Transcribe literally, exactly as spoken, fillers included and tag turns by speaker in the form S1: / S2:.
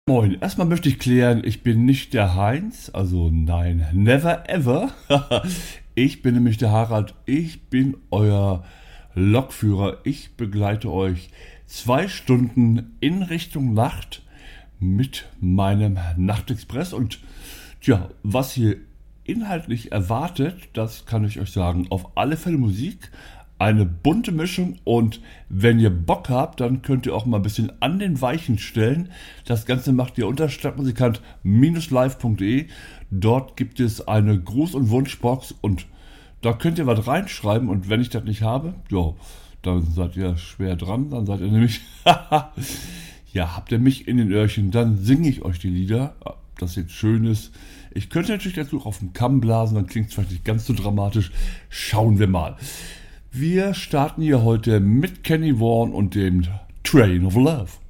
S1: Moin, erstmal möchte ich klären, ich bin nicht der Heinz, also nein, never ever. Ich bin nämlich der Harald, ich bin euer Lokführer. Ich begleite euch zwei Stunden in Richtung Nacht mit meinem Nachtexpress. Und tja, was hier inhaltlich erwartet, das kann ich euch sagen. Auf alle Fälle Musik, eine bunte Mischung, und wenn ihr Bock habt, dann könnt ihr auch mal ein bisschen an den Weichen stellen. Das Ganze macht ihr unter stadtmusikant live punkt de. Dort gibt es eine Gruß- und Wunschbox und da könnt ihr was reinschreiben, und wenn ich das nicht habe, ja, dann seid ihr schwer dran, dann seid ihr nämlich, ja, habt ihr mich in den Öhrchen, dann singe ich euch die Lieder, das jetzt schön ist. Ich könnte natürlich dazu auf den Kamm blasen, dann klingt es vielleicht nicht ganz so dramatisch. Schauen wir mal. Wir starten hier heute mit Kenny Vaughan und dem Train of Love.